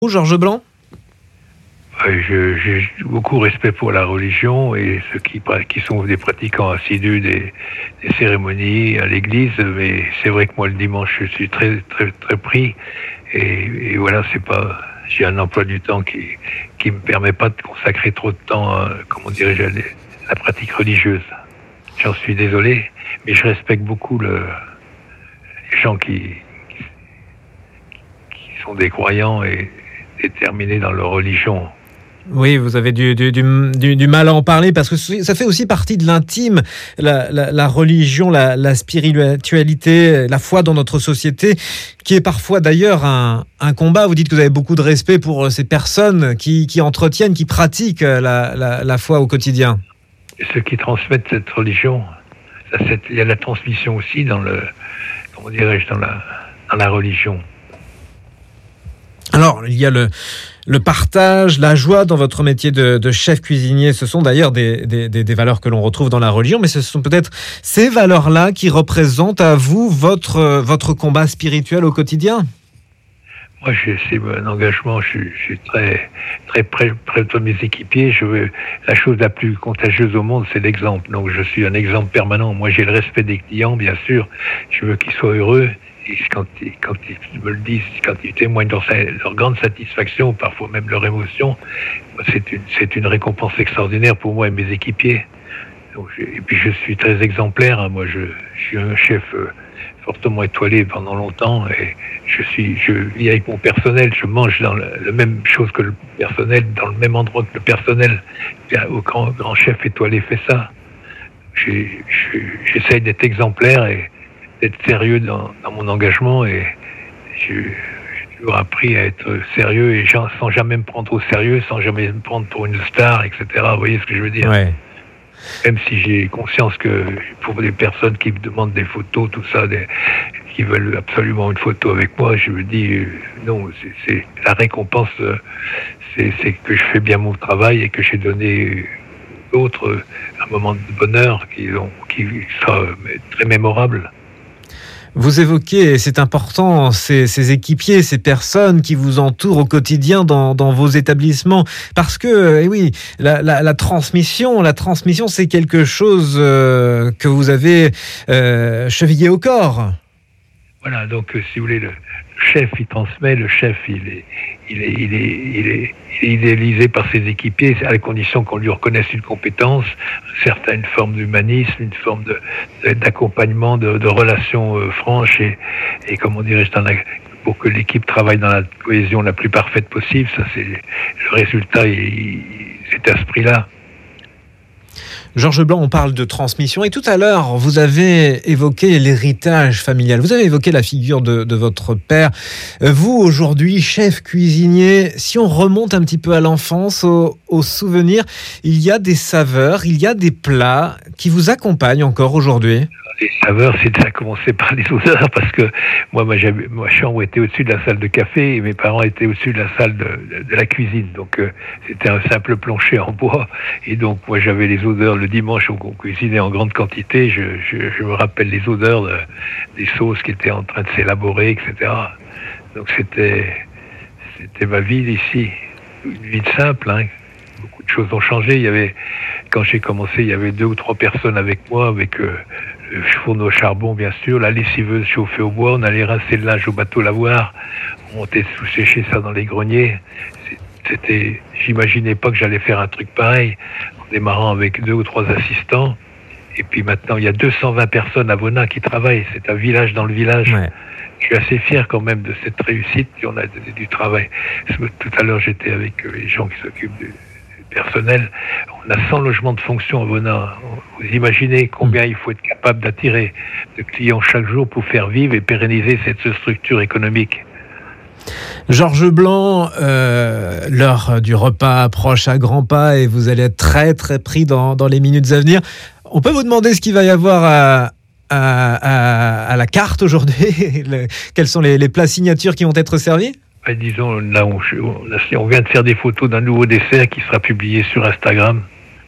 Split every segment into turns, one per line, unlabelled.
Georges Blanc?
J'ai beaucoup de respect pour la religion et ceux qui sont des pratiquants assidus des cérémonies à l'église, mais c'est vrai que moi le dimanche je suis très très très pris et voilà, c'est pas, j'ai un emploi du temps qui me permet pas de consacrer trop de temps à, comment dirais-je, à la pratique religieuse. J'en suis désolé, mais je respecte beaucoup les gens qui sont des croyants et déterminés dans leur religion.
Oui, vous avez du mal à en parler parce que ça fait aussi partie de l'intime, la religion, la spiritualité, la foi dans notre société, qui est parfois d'ailleurs un combat. Vous dites que vous avez beaucoup de respect pour ces personnes qui entretiennent, qui pratiquent la foi au quotidien.
Et ceux qui transmettent cette religion, il y a la transmission aussi dans la religion.
Alors, il y a le partage, la joie dans votre métier de chef cuisinier. Ce sont d'ailleurs des valeurs que l'on retrouve dans la religion, mais ce sont peut-être ces valeurs-là qui représentent à vous votre combat spirituel au quotidien.
Moi, c'est un engagement. Je suis très très près de mes équipiers. La chose la plus contagieuse au monde, c'est l'exemple. Donc, je suis un exemple permanent. Moi, j'ai le respect des clients, bien sûr. Je veux qu'ils soient heureux. Et quand ils me le disent, quand ils témoignent leur grande satisfaction, parfois même leur émotion, c'est une récompense extraordinaire pour moi et mes équipiers. Donc, et puis je suis très exemplaire. Hein. Moi, je suis un chef fortement étoilé pendant longtemps et je vis avec mon personnel. Je mange dans la même chose que le personnel, dans le même endroit que le personnel. Au grand chef étoilé fait ça. J'essaye d'être exemplaire et d'être sérieux dans mon engagement et j'ai toujours appris à être sérieux et sans jamais me prendre au sérieux, sans jamais me prendre pour une star, etc. Vous voyez ce que je veux dire?
Ouais.
Même si j'ai conscience que pour des personnes qui me demandent des photos, tout ça, qui veulent absolument une photo avec moi, je me dis non, c'est la récompense, c'est que je fais bien mon travail et que j'ai donné d'autres un moment de bonheur qui sera très mémorable.
Vous évoquez, et c'est important, ces équipiers, ces personnes qui vous entourent au quotidien dans vos établissements. Parce que, oui, la transmission, c'est quelque chose que vous avez chevillé au corps.
Voilà, donc si vous voulez, le chef il transmet, le chef il est idéalisé par ses équipiers à la condition qu'on lui reconnaisse une compétence, une forme d'humanisme, une forme d'accompagnement, de relations franches et comment dirais-je, pour que l'équipe travaille dans la cohésion la plus parfaite possible. Ça, c'est le résultat, c'est à ce prix-là.
Georges Blanc, on parle de transmission et tout à l'heure, vous avez évoqué l'héritage familial. Vous avez évoqué la figure de votre père. Vous, aujourd'hui, chef cuisinier, si on remonte un petit peu à l'enfance, aux souvenirs, il y a des saveurs, il y a des plats qui vous accompagnent encore aujourd'hui?
Les saveurs, c'est à commencer par les odeurs, parce que ma chambre était au-dessus de la salle de café et mes parents étaient au-dessus de la salle de la cuisine. Donc c'était un simple plancher en bois et donc moi j'avais les odeurs le dimanche où on cuisinait en grande quantité. Je me rappelle les odeurs des sauces qui étaient en train de s'élaborer, etc. Donc c'était ma vie ici, une vie simple. Hein. Beaucoup de choses ont changé. Quand j'ai commencé, il y avait 2 ou 3 personnes avec moi, avec le fourneau au charbon, bien sûr, la lessiveuse chauffée au bois, on allait rincer le linge au bateau lavoir, on montait sous-sécher ça dans les greniers. J'imaginais pas que j'allais faire un truc pareil, en démarrant avec 2 ou 3 assistants. Et puis maintenant, il y a 220 personnes à Vonin qui travaillent. C'est un village dans le village. Ouais. Je suis assez fier quand même de cette réussite, et on a donné du travail. Tout à l'heure, j'étais avec les gens qui s'occupent du personnel. On a 100 logements de fonction à Vonin. Vous imaginez combien il faut être capable d'attirer de clients chaque jour pour faire vivre et pérenniser cette structure économique.
Georges Blanc, l'heure du repas approche à grands pas et vous allez être très très pris dans les minutes à venir. On peut vous demander ce qu'il va y avoir à la carte aujourd'hui? Quels sont les plats signatures qui vont être servis?
Disons, là, on vient de faire des photos d'un nouveau dessert qui sera publié sur Instagram.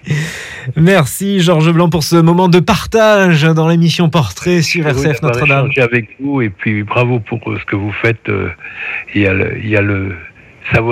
Merci Georges Blanc pour ce moment de partage dans l'émission Portrait sur RCF Notre-Dame.
Avec vous et puis bravo pour ce que vous faites. Il y a savoir